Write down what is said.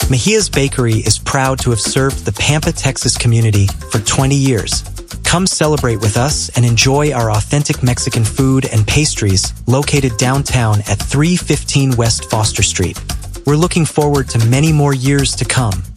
Mejia's Bakery is proud to have served the Pampa, Texas community for 20 years. Come celebrate with us and enjoy our authentic Mexican food and pastries located downtown at 315 West Foster Street. We're looking forward to many more years to come.